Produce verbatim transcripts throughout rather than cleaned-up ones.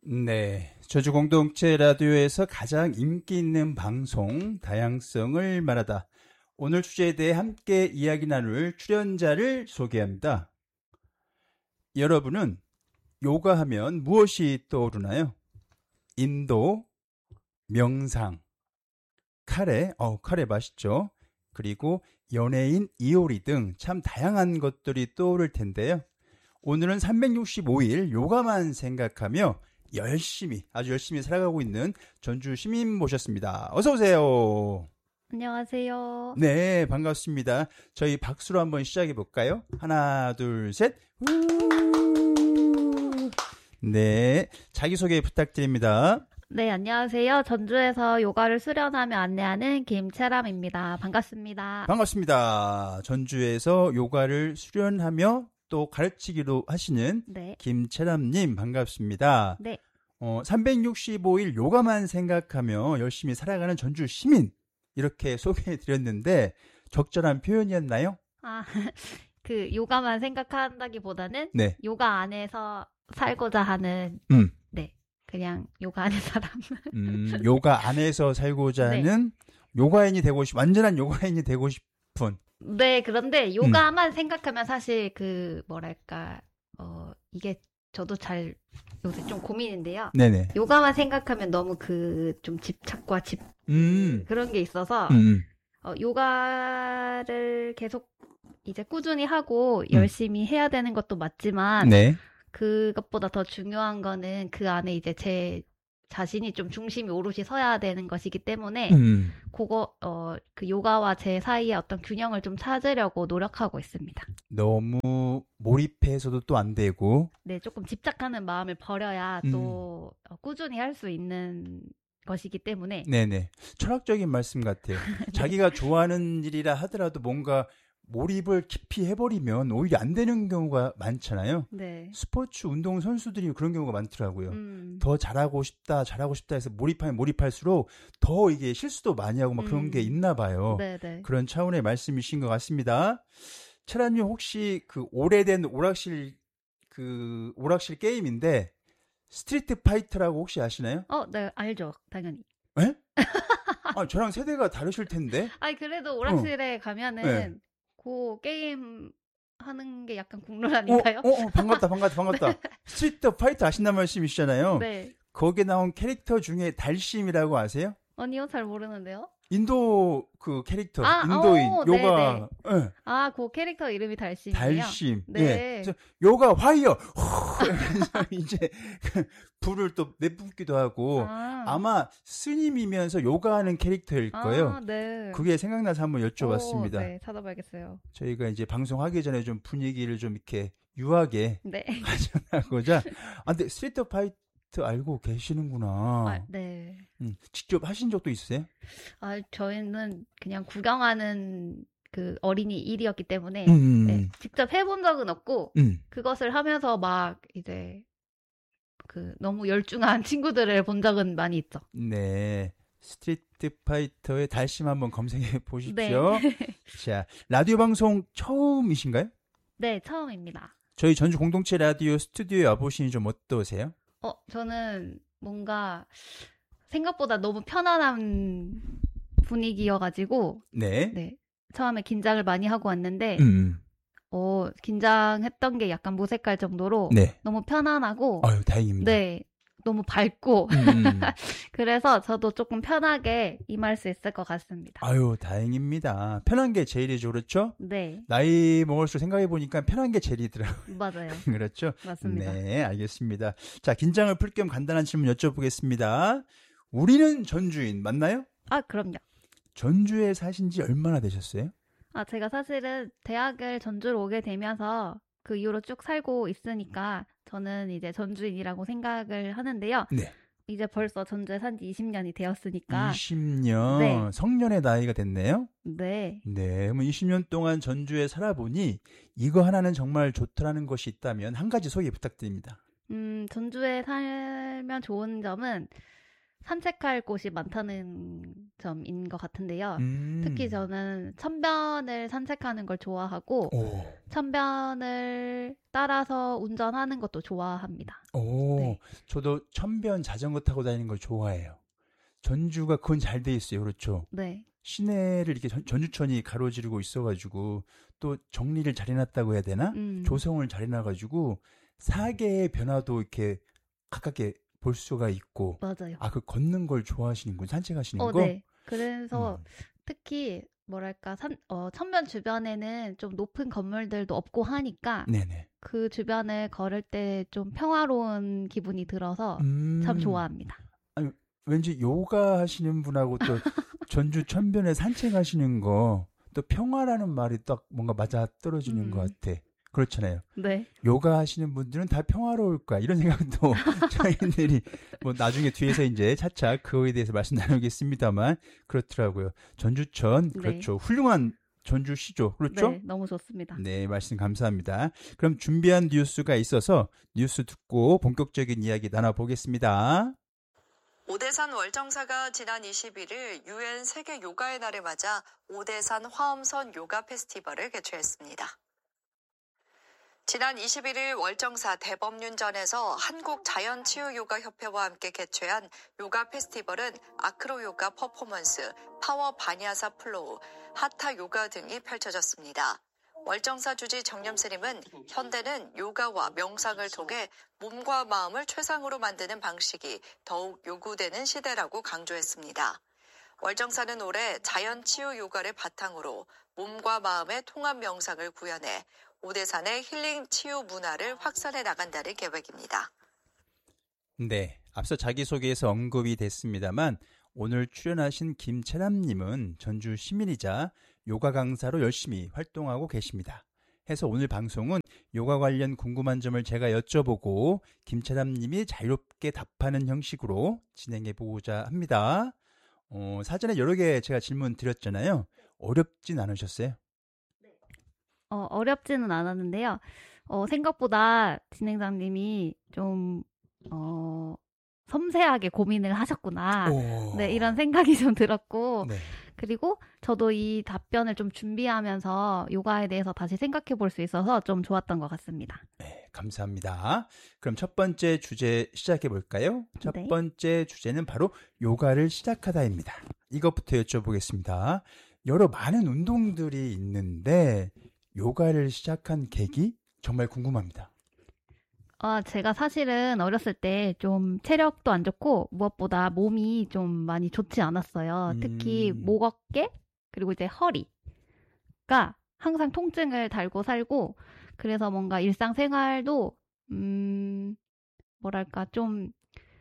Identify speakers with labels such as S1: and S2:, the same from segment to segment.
S1: 네, 저주 공동체 라디오에서 가장 인기 있는 방송, 다양성을 말하다. 오늘 주제에 대해 함께 이야기 나눌 출연자를 소개합니다. 여러분은 요가하면 무엇이 떠오르나요? 인도, 명상, 카레, 어, 카레 맛있죠? 그리고 연예인 이효리 등 참 다양한 것들이 떠오를 텐데요. 오늘은 삼백육십오 일 요가만 생각하며 열심히, 아주 열심히 살아가고 있는 전주 시민 모셨습니다. 어서 오세요.
S2: 안녕하세요.
S1: 네, 반갑습니다. 저희 박수로 한번 시작해 볼까요? 하나, 둘, 셋. 네, 자기소개 부탁드립니다.
S2: 네, 안녕하세요. 전주에서 요가를 수련하며 안내하는 김채람입니다. 반갑습니다.
S1: 반갑습니다. 전주에서 요가를 수련하며 또 가르치기도 하시는 네. 김채람님 반갑습니다.
S2: 네.
S1: 어, 삼백육십오 일 요가만 생각하며 열심히 살아가는 전주 시민 이렇게 소개해드렸는데 적절한 표현이었나요?
S2: 아, 그 요가만 생각한다기보다는
S1: 네.
S2: 요가 안에서 살고자 하는
S1: 음.
S2: 네, 그냥 요가 안의 사람.
S1: 음, 요가 안에서 살고자
S2: 네.
S1: 하는 요가인이 되고 싶, 완전한 요가인이 되고 싶은.
S2: 네, 그런데 요가만 음. 생각하면 사실 그 뭐랄까 어 이게 저도 잘 요새 좀 고민인데요.
S1: 네네.
S2: 요가만 생각하면 너무 그 좀 집착과 집
S1: 음.
S2: 그런 게 있어서
S1: 음.
S2: 어, 요가를 계속 이제 꾸준히 하고 열심히 음. 해야 되는 것도 맞지만
S1: 네.
S2: 그것보다 더 중요한 거는 그 안에 이제 제 자신이 좀 중심이 오롯이 서야 되는 것이기 때문에
S1: 음.
S2: 그거 어, 그 요가와 제 사이에 어떤 균형을 좀 찾으려고 노력하고 있습니다.
S1: 너무 몰입해서도 또 안 되고
S2: 네, 조금 집착하는 마음을 버려야
S1: 음.
S2: 또 꾸준히 할 수 있는 것이기 때문에
S1: 네네. 철학적인 말씀 같아요. 네. 자기가 좋아하는 일이라 하더라도 뭔가 몰입을 깊이 해버리면 오히려 안 되는 경우가 많잖아요.
S2: 네.
S1: 스포츠 운동 선수들이 그런 경우가 많더라고요.
S2: 음.
S1: 더 잘하고 싶다, 잘하고 싶다 해서 몰입하면 몰입할수록 더 이게 실수도 많이 하고 막 그런
S2: 음.
S1: 게 있나 봐요.
S2: 네네.
S1: 그런 차원의 말씀이신 것 같습니다. 채라님 혹시 그 오래된 오락실 그 오락실 게임인데 스트리트 파이터라고 혹시 아시나요?
S2: 어, 네, 알죠. 당연히.
S1: 에? 아, 저랑 세대가 다르실 텐데.
S2: 아니, 그래도 오락실에
S1: 어.
S2: 가면은
S1: 네.
S2: 그 게임 하는 게 약간 국룰 아닌가요?
S1: 어, 어, 어 반갑다, 반갑다, 반갑다. 네. 스트리트 파이터 아신단 말씀이시잖아요.
S2: 네.
S1: 거기에 나온 캐릭터 중에 달심이라고 아세요?
S2: 아니요, 잘 모르는데요.
S1: 인도 그 캐릭터,
S2: 아,
S1: 인도인
S2: 오,
S1: 요가. 네.
S2: 아, 그 캐릭터 이름이 달심이에요?
S1: 달심.
S2: 네.
S1: 예. 그래서 요가 화이어. 그래서 이제 불을 또 내뿜기도 하고
S2: 아.
S1: 아마 스님이면서 요가하는 캐릭터일 거예요.
S2: 아, 네.
S1: 그게 생각나서 한번 여쭤봤습니다.
S2: 오, 네, 찾아봐야겠어요.
S1: 저희가 이제 방송하기 전에 좀 분위기를 좀 이렇게 유하게
S2: 네.
S1: 가져가고자. 아, 근데 스트리트 파이터 알고 계시는구나.
S2: 아, 네.
S1: 음, 직접 하신 적도 있으세요?
S2: 아, 저희는 그냥 구경하는 그 어린이 일이었기 때문에
S1: 음.
S2: 네, 직접 해본 적은 없고
S1: 음.
S2: 그것을 하면서 막 이제 그 너무 열중한 친구들을 본 적은 많이 있죠.
S1: 네. 스트리트 파이터의 달심 한번 검색해 보십시오.
S2: 네.
S1: 자, 라디오 방송 처음이신가요?
S2: 네, 처음입니다.
S1: 저희 전주 공동체 라디오 스튜디오에 와보시니 좀 어떠세요?
S2: 어, 저는 뭔가 생각보다 너무 편안한 분위기여가지고
S1: 네.
S2: 네. 처음에 긴장을 많이 하고 왔는데
S1: 음.
S2: 어, 긴장했던 게 약간 무색할 정도로
S1: 네.
S2: 너무 편안하고
S1: 아유, 다행입니다.
S2: 네. 너무 밝고
S1: 음.
S2: 그래서 저도 조금 편하게 임할 수 있을 것 같습니다.
S1: 아유, 다행입니다. 편한 게 제일이죠, 그렇죠?
S2: 네.
S1: 나이 먹을수록 생각해보니까 편한 게 제일이더라고요.
S2: 맞아요.
S1: 그렇죠?
S2: 맞습니다.
S1: 네, 알겠습니다. 자, 긴장을 풀 겸 간단한 질문 여쭤보겠습니다. 우리는 전주인 맞나요?
S2: 아, 그럼요.
S1: 전주에 사신 지 얼마나 되셨어요?
S2: 아, 제가 사실은 대학을 전주로 오게 되면서 그 이후로 쭉 살고 있으니까 저는 이제 전주인이라고 생각을 하는데요.
S1: 네.
S2: 이제 벌써 전주에 산 지 이십 년이 되었으니까.
S1: 이십 년?
S2: 네.
S1: 성년의 나이가 됐네요?
S2: 네.
S1: 네. 그럼 이십 년 동안 전주에 살아보니 이거 하나는 정말 좋더라는 것이 있다면 한 가지 소개 부탁드립니다.
S2: 음, 전주에 살면 좋은 점은 산책할 곳이 많다는 점인 것 같은데요.
S1: 음.
S2: 특히 저는 천변을 산책하는 걸 좋아하고
S1: 오.
S2: 천변을 따라서 운전하는 것도 좋아합니다.
S1: 오,
S2: 네.
S1: 저도 천변 자전거 타고 다니는 걸 좋아해요. 전주가 그건 잘 돼 있어요. 그렇죠.
S2: 네.
S1: 시내를 이렇게 전, 전주천이 가로지르고 있어가지고 또 정리를 잘 해놨다고 해야 되나?
S2: 음.
S1: 조성을 잘 해놔가지고 사계의 변화도 이렇게 가깝게 볼 수가 있고.
S2: 맞아요.
S1: 아, 그 걷는 걸 좋아하시는군. 산책하시는
S2: 어,
S1: 거?
S2: 네. 그래서
S1: 음.
S2: 특히 뭐랄까 산, 어, 천변 주변에는 좀 높은 건물들도 없고 하니까
S1: 네네.
S2: 그 주변을 걸을 때 좀 평화로운 기분이 들어서
S1: 음.
S2: 참 좋아합니다.
S1: 아니, 왠지 요가 하시는 분하고 또 전주 천변에 산책하시는 거 또 평화라는 말이 딱 뭔가 맞아 떨어지는
S2: 음.
S1: 것 같아. 그렇잖아요.
S2: 네.
S1: 요가 하시는 분들은 다 평화로울 거야. 이런 생각도 저희들이 뭐 나중에 뒤에서 이제 차차 그거에 대해서 말씀 나누겠습니다만 그렇더라고요. 전주천
S2: 네.
S1: 그렇죠. 훌륭한 전주시죠. 그렇죠?
S2: 네, 너무 좋습니다.
S1: 네, 말씀 감사합니다. 그럼 준비한 뉴스가 있어서 뉴스 듣고 본격적인 이야기 나눠보겠습니다.
S3: 오대산 월정사가 지난 이십일 일 유엔 세계 요가의 날을 맞아 오대산 화엄선 요가 페스티벌을 개최했습니다. 지난 이십일 일 월정사 대법륜전에서 한국자연치유요가협회와 함께 개최한 요가 페스티벌은 아크로요가 퍼포먼스, 파워 바냐사 플로우, 하타 요가 등이 펼쳐졌습니다. 월정사 주지 정념스님은 현대는 요가와 명상을 통해 몸과 마음을 최상으로 만드는 방식이 더욱 요구되는 시대라고 강조했습니다. 월정사는 올해 자연치유 요가를 바탕으로 몸과 마음의 통합 명상을 구현해 오대산의 힐링 치유 문화를 확산해 나간다는 계획입니다.
S1: 네, 앞서 자기소개에서 언급이 됐습니다만 오늘 출연하신 김채람님은 전주 시민이자 요가 강사로 열심히 활동하고 계십니다. 해서 오늘 방송은 요가 관련 궁금한 점을 제가 여쭤보고 김채람님이 자유롭게 답하는 형식으로 진행해보고자 합니다. 어, 사전에 여러 개 제가 질문 드렸잖아요. 어렵진 않으셨어요?
S2: 어, 어렵지는 않았는데요. 어, 생각보다 진행자님이 좀 어, 섬세하게 고민을 하셨구나.
S1: 오.
S2: 네, 이런 생각이 좀 들었고
S1: 네.
S2: 그리고 저도 이 답변을 좀 준비하면서 요가에 대해서 다시 생각해 볼 수 있어서 좀 좋았던 것 같습니다.
S1: 네, 감사합니다. 그럼 첫 번째 주제 시작해 볼까요? 첫
S2: 네.
S1: 번째 주제는 바로 요가를 시작하다입니다. 이것부터 여쭤보겠습니다. 여러 많은 운동들이 있는데 요가를 시작한 계기 정말 궁금합니다.
S2: 아, 제가 사실은 어렸을 때 좀 체력도 안 좋고 무엇보다 몸이 좀 많이 좋지 않았어요.
S1: 음.
S2: 특히 목, 어깨, 그리고 이제 허리가 항상 통증을 달고 살고 그래서 뭔가 일상생활도 음, 뭐랄까 좀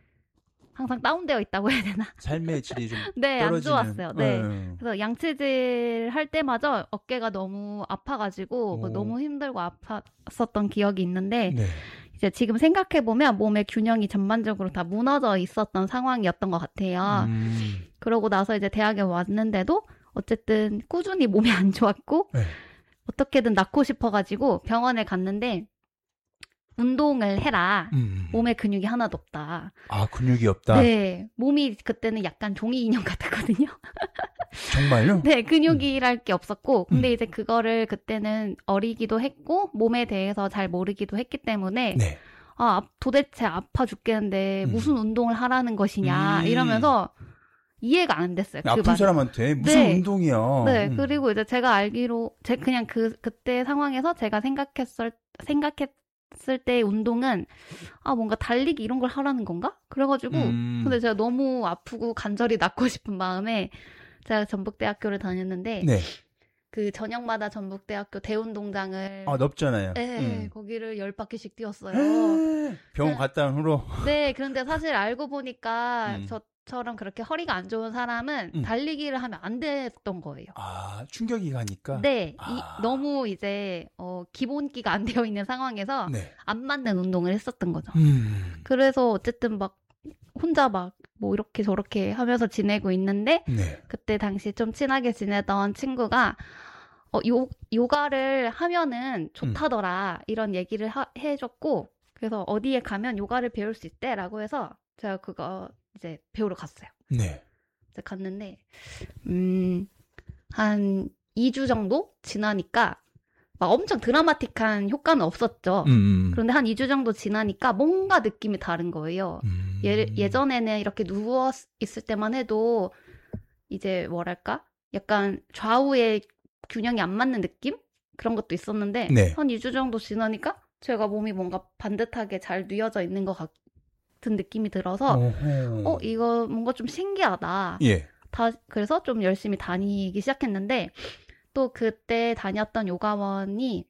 S2: 항상 다운되어 있다고 해야 되나?
S1: 삶의 질이 좀
S2: 네, 안
S1: 떨어지는.
S2: 좋았어요. 네.
S1: 음.
S2: 그래서 양치질 할 때마저 어깨가 너무 아파가지고 뭐
S1: 오.
S2: 너무 힘들고 아팠었던 기억이 있는데
S1: 네.
S2: 이제 지금 생각해보면 몸의 균형이 전반적으로 다 무너져 있었던 상황이었던 것 같아요.
S1: 음.
S2: 그러고 나서 이제 대학에 왔는데도 어쨌든 꾸준히 몸이 안 좋았고
S1: 네.
S2: 어떻게든 낫고 싶어가지고 병원에 갔는데 운동을 해라.
S1: 음.
S2: 몸에 근육이 하나도 없다.
S1: 아, 근육이 없다.
S2: 네, 몸이 그때는 약간 종이 인형 같았거든요.
S1: 정말요?
S2: 네, 근육이랄 게 없었고, 근데
S1: 음.
S2: 이제 그거를 그때는 어리기도 했고, 몸에 대해서 잘 모르기도 했기 때문에,
S1: 네.
S2: 아, 도대체 아파 죽겠는데
S1: 음.
S2: 무슨 운동을 하라는 것이냐,
S1: 음.
S2: 이러면서 이해가 안 됐어요. 그
S1: 아픈
S2: 말이.
S1: 사람한테 무슨
S2: 네.
S1: 운동이야.
S2: 네,
S1: 음.
S2: 그리고 이제 제가 알기로, 제 그냥 그, 그때 상황에서 제가 생각했을, 생각했을 때의 운동은, 아, 뭔가 달리기 이런 걸 하라는 건가? 그래가지고,
S1: 음.
S2: 근데 제가 너무 아프고 간절히 낫고 싶은 마음에, 제가 전북대학교를 다녔는데,
S1: 네.
S2: 그 저녁마다 전북대학교 대운동장을,
S1: 아, 넓잖아요.
S2: 네,
S1: 음.
S2: 거기를 열 바퀴씩 뛰었어요.
S1: 병원
S2: 네.
S1: 갔다 온 후로.
S2: 네, 그런데 사실 알고 보니까
S1: 음.
S2: 저처럼 그렇게 허리가 안 좋은 사람은
S1: 음.
S2: 달리기를 하면 안 됐던 거예요.
S1: 아, 충격이 가니까.
S2: 네,
S1: 아.
S2: 이, 너무 이제 어, 기본기가 안 되어 있는 상황에서
S1: 네.
S2: 안 맞는 운동을 했었던 거죠.
S1: 음.
S2: 그래서 어쨌든 막 혼자 막 뭐 이렇게 저렇게 하면서 지내고 있는데
S1: 네.
S2: 그때 당시 좀 친하게 지내던 친구가 어, 요, 요가를 하면은 좋다더라 이런 얘기를 하, 해줬고 그래서 어디에 가면 요가를 배울 수 있대라고 해서 제가 그거 이제 배우러 갔어요.
S1: 네.
S2: 이제 갔는데 음, 한 이 주 정도 지나니까 막 엄청 드라마틱한 효과는 없었죠.
S1: 음.
S2: 그런데 한 이 주 정도 지나니까 뭔가 느낌이 다른 거예요.
S1: 음.
S2: 예, 예전에는 이렇게 누워 있을 때만 해도 이제 뭐랄까? 약간 좌우의 균형이 안 맞는 느낌? 그런 것도 있었는데
S1: 네.
S2: 한 이 주 정도 지나니까 제가 몸이 뭔가 반듯하게 잘 뉘어져 있는 것 같은 느낌이 들어서
S1: 어허.
S2: 어, 이거 뭔가 좀 신기하다.
S1: 예.
S2: 다, 그래서 좀 열심히 다니기 시작했는데 또 그때 다녔던 요가원이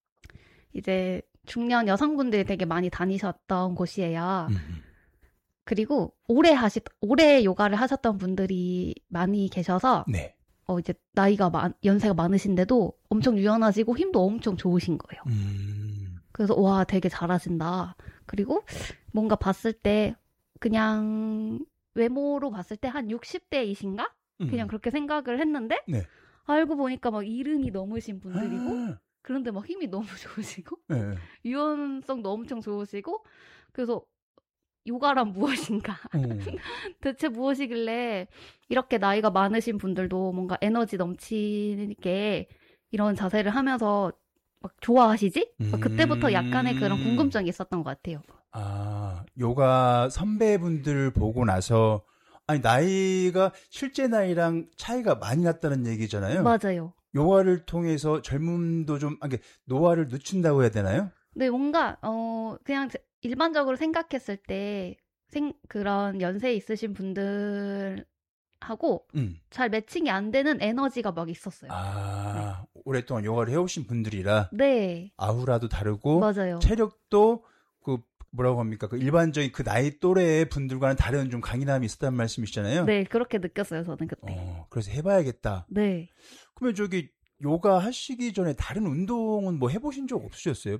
S2: 이제 중년 여성분들이 되게 많이 다니셨던 곳이에요.
S1: 음.
S2: 그리고 오래 하시, 오래 요가를 하셨던 분들이 많이 계셔서
S1: 네.
S2: 어, 이제 나이가 많, 연세가 많으신데도 엄청 유연하시고 힘도 엄청 좋으신 거예요.
S1: 음.
S2: 그래서 와, 되게 잘하신다. 그리고 뭔가 봤을 때 그냥 외모로 봤을 때 한 육십 대이신가? 그냥
S1: 음.
S2: 그렇게 생각을 했는데
S1: 네.
S2: 알고 보니까 막 이른이 넘으신 분들이고
S1: 아.
S2: 그런데 막 힘이 너무 좋으시고
S1: 네.
S2: 유연성도 엄청 좋으시고 그래서 요가란 무엇인가?
S1: 어.
S2: 대체 무엇이길래 이렇게 나이가 많으신 분들도 뭔가 에너지 넘치게 이런 자세를 하면서 막 좋아하시지? 막 그때부터 약간의 그런
S1: 음.
S2: 궁금증이 있었던 것 같아요.
S1: 아, 요가 선배분들 보고 나서 아니 나이가 실제 나이랑 차이가 많이 났다는 얘기잖아요.
S2: 맞아요.
S1: 요가를 통해서 젊음도 좀 아니 노화를 늦춘다고 해야 되나요?
S2: 네, 뭔가 어 그냥 제- 일반적으로 생각했을 때 생, 그런 연세 있으신 분들하고
S1: 음.
S2: 잘 매칭이 안 되는 에너지가 막 있었어요.
S1: 아, 오랫동안 요가를 해오신 분들이라
S2: 네,
S1: 아우라도 다르고
S2: 맞아요.
S1: 체력도 그 뭐라고 합니까? 그 일반적인 그 나이 또래의 분들과는 다른 좀 강인함이 있었다는 말씀이시잖아요.
S2: 네, 그렇게 느꼈어요, 저는 그때.
S1: 어, 그래서 해봐야겠다.
S2: 네.
S1: 그러면 저기 요가 하시기 전에 다른 운동은 뭐 해보신 적 없으셨어요?